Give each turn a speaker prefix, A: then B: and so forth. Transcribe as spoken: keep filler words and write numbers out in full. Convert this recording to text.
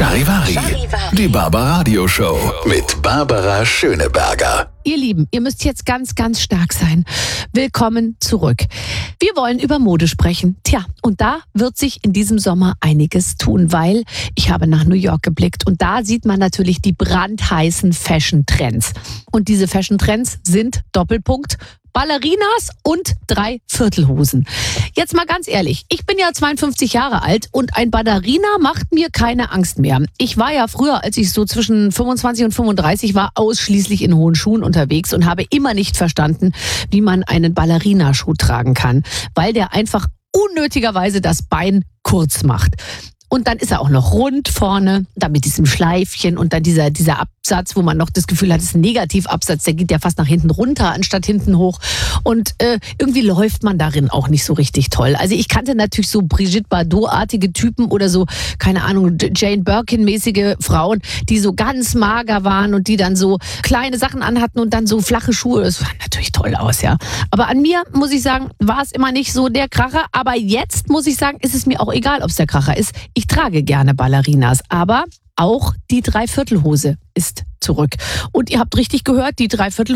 A: Charivari, die Barbaradio Show mit Barbara Schöneberger.
B: Ihr Lieben, ihr müsst jetzt ganz, ganz stark sein. Willkommen zurück. Wir wollen über Mode sprechen. Tja, und da wird sich in diesem Sommer einiges tun, weil ich habe nach New York geblickt und da sieht man natürlich die brandheißen Fashion-Trends. Und diese Fashion-Trends sind Doppelpunkt Ballerinas und Dreiviertelhosen. Jetzt mal ganz ehrlich, ich bin ja zweiundfünfzig Jahre alt und ein Ballerina macht mir keine Angst mehr. Ich war ja früher, als ich so zwischen fünfundzwanzig und fünfunddreißig war, ausschließlich in hohen Schuhen unterwegs und habe immer nicht verstanden, wie man einen Ballerina-Schuh tragen kann, weil der einfach unnötigerweise das Bein kurz macht. Und dann ist er auch noch rund vorne, dann mit diesem Schleifchen und dann dieser, dieser Absatz, wo man noch das Gefühl hat, es ist ein Negativabsatz, der geht ja fast nach hinten runter, anstatt hinten hoch. Und äh, irgendwie läuft man darin auch nicht so richtig toll. Also ich kannte natürlich so Brigitte Bardot-artige Typen oder so, keine Ahnung, Jane Birkin-mäßige Frauen, die so ganz mager waren und die dann so kleine Sachen anhatten und dann so flache Schuhe. Das sah natürlich toll aus, ja. Aber an mir, muss ich sagen, war es immer nicht so der Kracher. Aber jetzt, muss ich sagen, ist es mir auch egal, ob es der Kracher ist. Ich trage gerne Ballerinas, aber auch die Dreiviertelhose ist zurück. Und ihr habt richtig gehört, die Dreiviertel